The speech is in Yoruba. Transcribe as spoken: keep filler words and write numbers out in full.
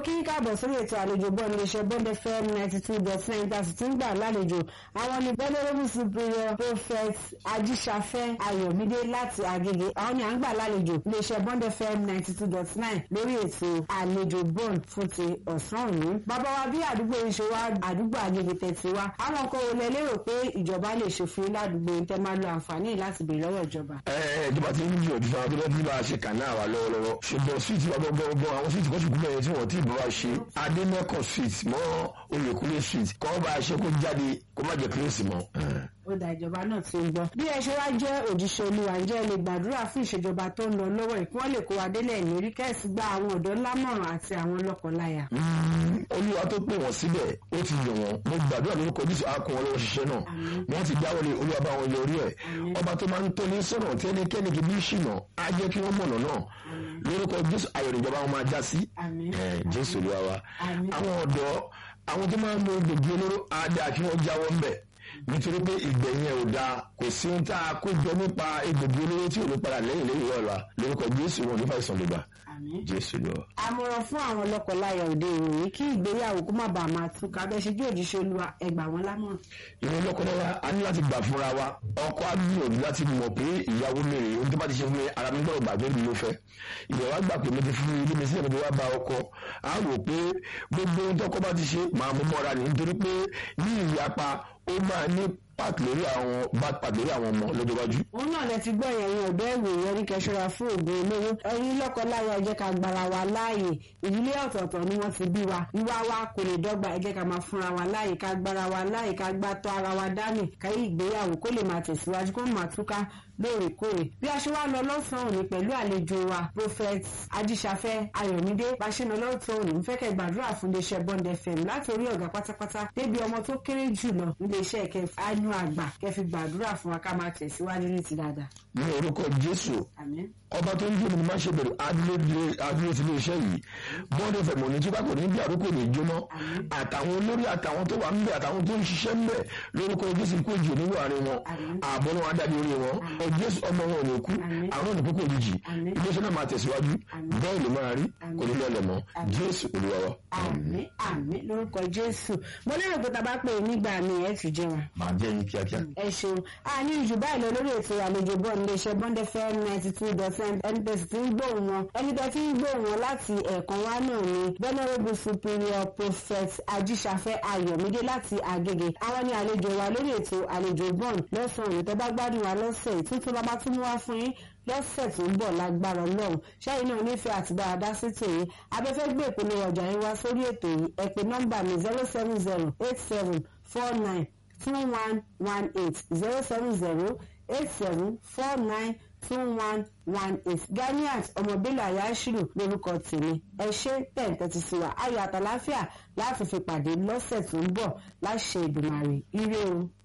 kí n káàbọ̀ sórí ètò àlejò bọ́ iléeṣẹ́ Bond F M ninety two dot nine tá a sì ti ń gbà lálejò àwọn ni Venerable Superior Prophet Ajíṣafẹ́ Ayọ̀mídé láti Agége. Àwọn ni à ń gbà lálejò iléeṣẹ́ Bond F M ninety two dot nine lórí ètò àlejò bond fún ti ọ̀sán òní. Bàbá wa bí àdúgbò yìí ṣe wá àdúgbò Agége tẹ̀sí wa àwọn nǹkan wo lẹ lérò pé ìjọba lè ṣe fún ládùúgbò yìí tẹ́ máa lo àǹfààní láti béèrè lọ́wọ́ ìjọba. ẹ ẹ ìjọba ti ń gbìyànjú fún àwọn tó lọ́ọ́ bí bá a ṣe kà náà wà lọ́wọ́lọ́wọ́ ṣùgbọ́n síìtì wa gbọ́ngbọ́n àwọn síìtì kan ṣùgbọ́n ẹ̀yẹ tí wọ́n ti bọ́ wa ṣe adémẹ́kọ̀ street mọ́ Oyèkúnlé street kọ́ bá a ṣe kó jáde kó má jẹ́ kílẹ̀sì mọ́. ó dá ìjọba náà ti ń gbọ́. bí ẹ ṣe wá jẹ́ òjíṣẹ́ Olúwa ǹjẹ́ ẹ lè gbàdúrà fún ìṣèjọba tó ń lọ lọ́wọ́ yìí kí wọ́n lè kó wa délẹ̀ ìlérí kẹ́sì gba àwọn ọ̀dọ́ lámọ̀ràn àti àwọn lọ́kọláya. Olúwa tó pè wọ́n síbẹ̀ ó ti yàn wọ́n mo gbàdúrà lórúkọ Jésù àkùn wọn lọ́wọ́ ṣiṣẹ́ náà wọ́n ti dáwọ́lé Olúwa bá wọn yọrí ẹ̀ ọba tó máa ń tó ní sọ̀rọ̀ tí ẹnikẹ́ni kì í ṣìnà á jẹ́ kí wọ́n mọ̀nà náà lórúkọ Jésù ayọ̀ ìjọba wọn máa já sí Jésù Olúwa wa àwọn ọ̀dọ́ àwọn tó máa ń lo gbòógì olóró á dáa kí wọ́n jáwọ́ ńbẹ̀ nítorí pé ìgbẹ̀yìn ẹ̀ ò dáa kò sí ohun tá a kó jọ nípa egbògi olóró tí ò ní padà lẹ́yìn lẹ́yìn ọ̀la lórúkọ Jésù wọn nípa ìsàn lè gbà Jésù lọ. àmọ̀ràn fún àwọn lọ́kọláya òde ìròyìn kí ìgbéyàwó kó má bàa máa túká bẹ́ẹ̀ ṣe jẹ́ òjíṣẹ́ Olúwa ẹ gbà wọ́n lámọ̀ràn. ìwọ lọ́kọláya a ní láti gbà fúnra wa ọkọ á gbìyànjú láti mọ̀ pé ìyàwó mèrè ohun tó bá ti ṣe fún mi ara mi gbọ́dọ̀ gbàgbé mi ló fẹ́ ìyàwó á gbà pé mi ti fún ilé mi sílẹ̀ mi wá bá ọkọ á rò pé gbogbo ohun tọ́kọ bá ti ṣe máa mú mọ́ra ní nítorí pé ní ìyapa ó máa ní pàtó lórí àwọn bá pàtó lórí àwọn ọmọ lọ́jọ́ iwájú. òun náà lẹ ti gbọ́ ẹ̀yin ọ̀dọ́ ìwé yẹn ní kẹsọ́ra fún ògùn olówó ẹ̀yin lọ́kọláya ẹ jẹ́ ká gbára wa láàyè ìdílé ọ̀tọ̀ọ̀tọ̀ ni wọ́n ti bí wa ìwà wa kò lè dọ́gba ẹ jẹ́ ká máa fúnra wa láàyè ká gbára wa láàyè ká gbá tọ́ ara wa dání káyé ìgbéyàwó kó lè máa tẹ̀síwájú kó máa túká lóòrèkóòrè. bí a ṣe wá lọ lọ́sàn-án òní pẹ̀lú àlejò wa Prophet Ajíṣafẹ́ Ayọ̀mídé bá ṣe ń lọ lọ́sàn-án òní ń fẹ́ kẹ́ gbàdúrà fún iléeṣẹ́ Bond F M láti orí ọ̀gá pátápátá débi ọmọ tó kéré jùlọ níléeṣẹ́ kẹfà ánú àgbà kẹfì gbàdúrà fún wa ká máa tẹ̀síwájú ní ti dáadáa. ní orúkọ Jésù àmín. ọba tó ń jó ni má ṣe bẹ̀rù adúlé ti iléeṣẹ́ yìí Bond F M ní tí bá kò ní bí àrókò ní jóná àtàwọn olórí àtàwọn tó wà ń bẹ àtàwọn tó ń ṣiṣẹ́ ń bẹ lórúkọ Jésù kó jù nínú àárín wọn ààbọ̀ náà adájú orí wọn Jésù ọmọ wọn ò ní kú àwọn òní kókó òjijì iléeṣẹ́ náà máa tẹ̀síwájú bẹ́ẹ̀ ló máa rí kò ní lọ́lẹ̀ mọ́ Jésù Olúwa wa. àmín àmín lórúkọ Jésù mo lérò pé tá a bá pè é nígbà mi ẹ fi jẹun. màá jẹ́ yín kíákíá. ẹ ṣeun a ní ìjù báyìí lọ lórí ètò àlejò bọ́ iléeṣẹ́ Bond F M ninety two dot nine ẹni tẹ̀sí tí ń gbóhùn wọn ẹni tẹ̀ tí ń gbóhùn wọn láti ẹ̀ẹ̀kan wá náà ni Venerable Superior Prophet Ajíṣafẹ́ Ayọ̀mídé láti Agége àwọn ni àlejò wa lórí ètò àlejò bond lọ́sàn-án òní tẹ́ bá gbádùn wa lọ́sẹ̀ ìtútù bá bá tún mú wá fún yín lọ́sẹ̀ tó ń bọ̀ lágbára Ọlọ́run ṣáà náà nífẹ̀ẹ́ àti dáadáa sí tèyí abẹ́fẹ́ gbé ìpolówó ọjà yín wá sórí ètò yìí ẹ pè nọ́mbà mi zero seven zero eight seven four nine two one one eight zero seven zero eight seven four nine two one one eight Ganiat ọmọbílẹ̀ ayáṣírù lórúkọ tèmi ẹ ṣe tẹ̀ǹtẹ̀tì sí wa ayọ̀ àtàláfíà láti fi pàdé lọ́sẹ̀ tó ń bọ̀ láṣẹ Èdùmàrè ire o.